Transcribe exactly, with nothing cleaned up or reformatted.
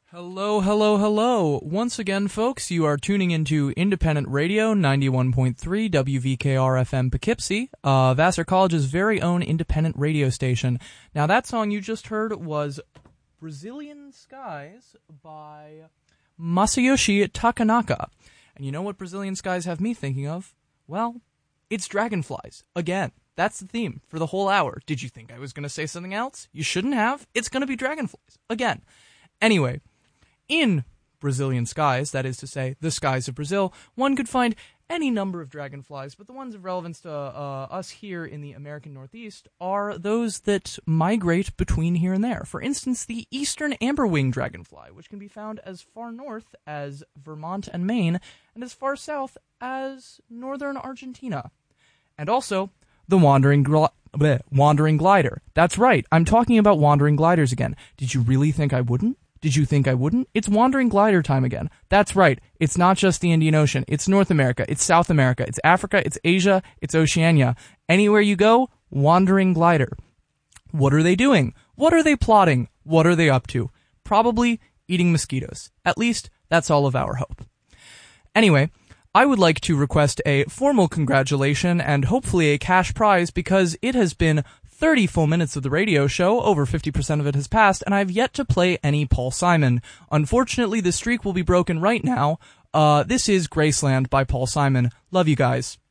Hello, hello, hello. Once again, folks, you are tuning into Independent Radio, ninety-one point three W V K R F M Poughkeepsie, uh, Vassar College's very own independent radio station. Now, that song you just heard was Brazilian Skies by Masayoshi Takanaka. And you know what Brazilian Skies have me thinking of? Well, it's dragonflies. Again, that's the theme for the whole hour. Did you think I was going to say something else? You shouldn't have. It's going to be dragonflies. Again. Anyway, in Brazilian skies, that is to say, the skies of Brazil, one could find any number of dragonflies, but the ones of relevance to uh, us here in the American Northeast are those that migrate between here and there. For instance, the eastern amberwing dragonfly, which can be found as far north as Vermont and Maine, and as far south as northern Argentina. And also, the wandering gl- bleh, wandering glider. That's right, I'm talking about wandering gliders again. Did you really think I wouldn't? Did you think I wouldn't? It's wandering glider time again. That's right. It's not just the Indian Ocean. It's North America. It's South America. It's Africa. It's Asia. It's Oceania. Anywhere you go, wandering glider. What are they doing? What are they plotting? What are they up to? Probably eating mosquitoes. At least, that's all of our hope. Anyway, I would like to request a formal congratulation and hopefully a cash prize because it has been thirty full minutes of the radio show, over fifty percent of it has passed, and I've yet to play any Paul Simon. Unfortunately, the streak will be broken right now. Uh, this is Graceland by Paul Simon. Love you guys.